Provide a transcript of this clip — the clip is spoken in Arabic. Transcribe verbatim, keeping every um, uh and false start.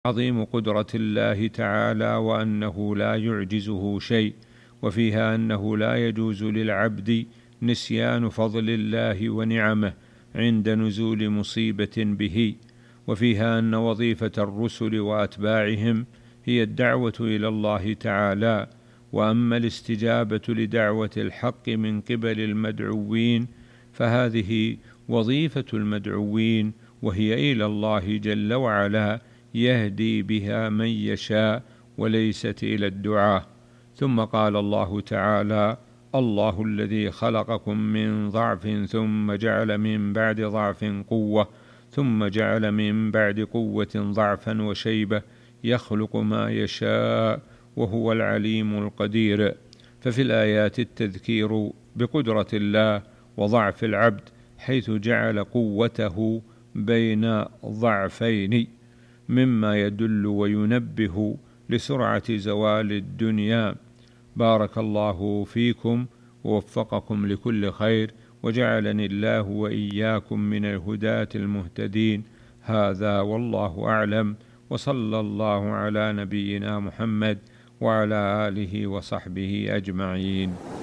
عظيم قدرة الله تعالى وأنه لا يعجزه شيء، وفيها أنه لا يجوز للعبد نسيان فضل الله ونعمه عند نزول مصيبة به، وفيها أن وظيفة الرسل وأتباعهم هي الدعوة إلى الله تعالى، وأما الاستجابة لدعوة الحق من قبل المدعوين فهذه وظيفة المدعوين، وهي إلى الله جل وعلا يهدي بها من يشاء وليست إلى الدعاة. ثم قال الله تعالى: الله الذي خلقكم من ضعف ثم جعل من بعد ضعف قوة ثم جعل من بعد قوة ضعفا وشيبة يخلق ما يشاء وهو العليم القدير. ففي الآيات التذكير بقدرة الله وضعف العبد، حيث جعل قوته بين ضعفين، مما يدل وينبه لسرعة زوال الدنيا. بارك الله فيكم ووفقكم لكل خير، وجعلني الله وإياكم من الهداة المهتدين. هذا والله أعلم، وصلى الله على نبينا محمد وعلى آله وصحبه أجمعين.